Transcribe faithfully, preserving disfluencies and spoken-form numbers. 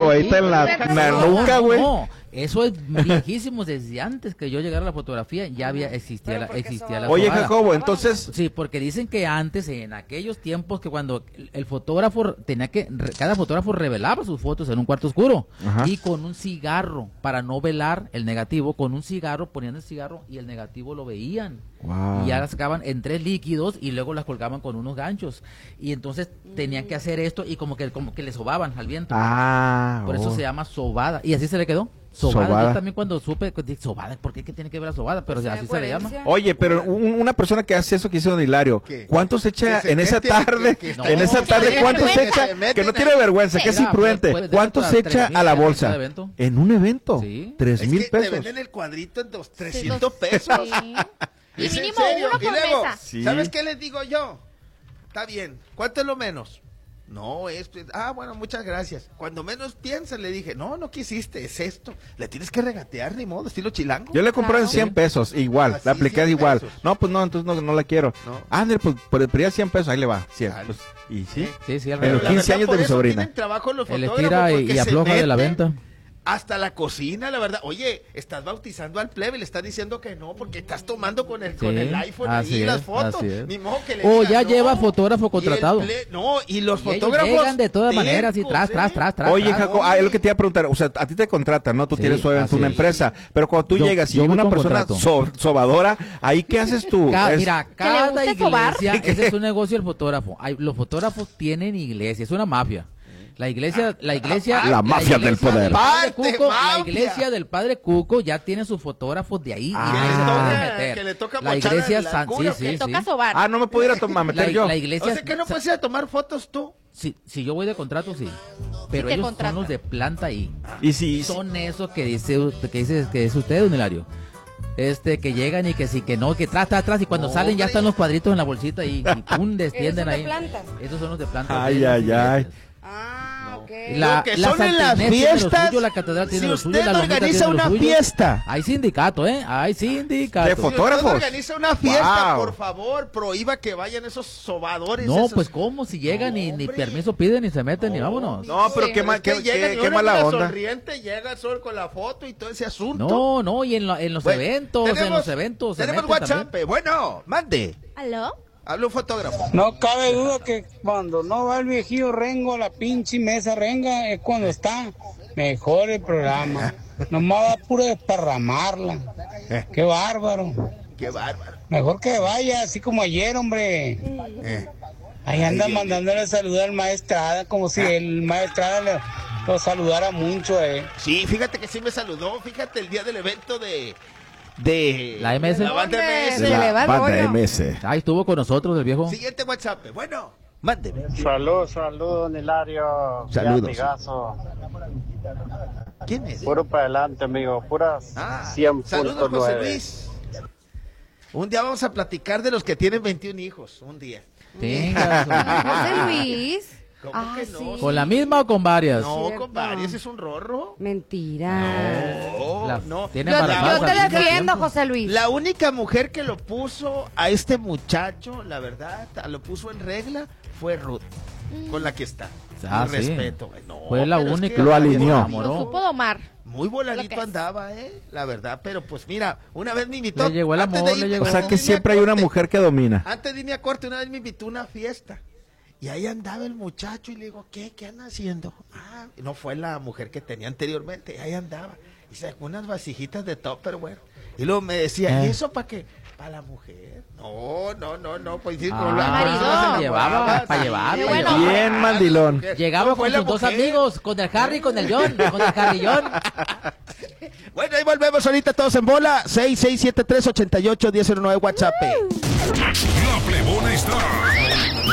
sobadita en la, en la nuca, güey. No, eso es viejísimo, desde antes que yo llegara a la fotografía ya había existía la, existía la Oye, sobada. Jacobo, entonces... Sí, porque dicen que antes, en aquellos tiempos que cuando el fotógrafo tenía que, cada fotógrafo revelaba sus fotos en un cuarto oscuro. Ajá. Y con un cigarro, para no velar el negativo, con un cigarro ponían el cigarro y el negativo lo veían. Wow. Y ya las sacaban en tres líquidos y luego las colgaban con unos ganchos. Y entonces tenían que hacer esto y como que como que le sobaban al viento. Ah, Por oh. eso se llama sobada. Y así se le quedó. Sobada. Sobada. Yo también cuando supe, sobada, ¿por qué? ¿Qué tiene que ver la sobada? Pero así se le llama. Oye, pero un, una persona que hace eso que hizo don Hilario, ¿Qué? ¿cuánto se echa se en esa mete, tarde? que- que no, en esa tarde, que ¿cuánto se se echa? mete, Que no mete, tiene vergüenza, que es Mira, imprudente. puede- puede ¿Cuánto dar se para echa tres a la mil en bolsa? cada evento. En un evento. Sí. Tres Es mil que te pesos. venden el cuadrito en dos, trescientos pesos. Sí. Y ¿Es en mínimo serio? uno Y por luego, mesa. Sí. ¿sabes qué les digo yo? Está bien, ¿cuánto es lo menos? No, es, ah, bueno, muchas gracias. Cuando menos piensas, le dije, no, no quisiste, es esto. Le tienes que regatear, ni modo, estilo chilango. Yo le compré en Claro. cien pesos, igual, Así, la apliqué cien igual. pesos. No, pues no, entonces no, no la quiero. No. Ándale, pues, por el ya cien pesos, ahí le va, cien. Dale. Pues, y sí. Sí, sí, al Pero revés. La quince verdad, años por de mi eso sobrina. tienen trabajo los Él fotógrafos, estira y, porque y se afloja de la meten venta. hasta la cocina, la verdad. Oye, estás bautizando al plebe, le estás diciendo que no, porque estás tomando con el, Sí, con el iPhone así ahí es, las fotos. así es. Ni modo que le O digas, ya no. lleva fotógrafo Y el contratado. ple- no, y los Y ellos fotógrafos llegan de todas tercos, maneras y tras, ¿eh? tras, tras, tras. Oye, tras. Jacob, ah, es lo que te iba a preguntar, o sea, a ti te contratan, ¿no? Tú Sí, tienes obviamente así una es. empresa, pero cuando tú Yo- llegas y yo llega voy una con persona contrato. so- sobadora, ¿ahí qué haces tú? Ca- Es- Mira, le cada guste sobar? iglesia, ese es un negocio del fotógrafo. Hay, los fotógrafos tienen iglesia, es una mafia. La iglesia, la iglesia, La mafia del iglesia poder. Padre Parte Cuco, la mafia. iglesia del Padre Cuco ya tiene sus fotógrafos de ahí Ah. y ahí se Que le pueden toca- meter. que le toca la mochar iglesia la san- cura, sí, ¿o qué? sí, Toca sí. sobar. Ah, no me puedo ir a tomar, meter La, yo. la O iglesia, sea, que no puedes ir a tomar fotos tú. si, si yo voy de contrato, sí. Pero te ellos contratan. son los de planta ahí. Y si, Son esos que dice, que dice que es usted, don Hilario. Este, que llegan y que sí, que no, que tras, tras, tras, y cuando No, salen ya hombre. están los cuadritos en la bolsita y, y pum, descienden Esos ahí. de plantas. Esos son los de planta. Ay, de las ay, ay. iglesias. Ah, ok. La, Lo que la son en las Santa Inés tiene lo fiestas, suyo, la catedral tiene si lo suyo, usted la Lomita organiza tiene lo una suyo. fiesta. Hay sindicato, ¿eh? Hay sindicato. De foto- ¿Fotógrafos? Si usted organiza una fiesta, Wow. por favor, prohíba que vayan esos sobadores. No, esos. pues cómo, si llegan No, ni, ni hombre. permiso piden ni se meten ni vámonos. No, pero Sí. qué, ma- Es que qué, llegan qué- y qué uno mala con la onda. sonriente, llega el sol con la foto y todo ese asunto. No, no, y en, la- en los Bueno, eventos, en tenemos- los eventos. se Tenemos meten WhatsApp. también. eh, Bueno, mande. ¿Aló? Habla un fotógrafo. No cabe duda que cuando no va el viejillo Rengo a la pinche mesa renga es cuando está mejor el programa. Nomás va puro desparramarla. Qué bárbaro. Qué bárbaro. Mejor que vaya, así como ayer, hombre. Eh. Ahí anda Ay, mandándole saludar al maestrada, como si el maestrada le, lo saludara mucho, eh. Sí, fíjate que sí me saludó. Fíjate el día del evento de. De. La M S. La banda ¿Dónde? M S. Se le va el banda rollo. M S. Ahí estuvo con nosotros el viejo. Siguiente WhatsApp. Bueno, mándeme. Saludos, saludos, don Hilario. Saludos. Qué amigazo. ¿Quién es? Puro para adelante, amigo. Puras Ah, cien saludos, punto José nueve. Luis. Un día vamos a platicar de los que tienen veintiún hijos. Un día. Tenga su- José Luis. ¿Cómo Ah, que no? sí. ¿Con la misma o con varias? No, Cierto. con varios. ¿Es un rorro? Mentira. No, La- no. tiene Yo, embarazadas yo te al mismo defiendo, tiempo. José Luis. La única mujer que lo puso a este muchacho, la verdad, lo puso en regla, fue Ruth, con la que está. Ah, Mi sí. respeto. güey. No, Fue la pero es única. que Lo alineó. Se Lo enamoró. supo domar. Muy Lo que voladito es. andaba, eh, la verdad, pero pues mira, una vez me invitó. Le llegó el antes amor, de le irme- llegó O el sea antes que de irme a siempre hay una corte, mujer que domina. Antes de irme a corte, una vez me invitó a una fiesta. Y ahí andaba el muchacho y le digo, ¿qué? ¿Qué anda haciendo? Ah, no fue la mujer que tenía anteriormente, ahí andaba. Y sacó unas vasijitas de Tupperware. Y luego me decía, Eh. ¿y eso para qué? Para la mujer. No, no, no, no, pues sí, Ah, con la- marido. con eso se Llevaba, enamoraba, pa' sí. llevar, pa' Bueno, llevar. Bien, la mandilón. mujer. Llegaba No, fue con la sus dos mujer. amigos, con el Harry y con el John, con el Harry John. Bueno, ahí volvemos ahorita todos en bola. seis seis siete tres, ocho ocho uno cero nueve WhatsApp. La plebona está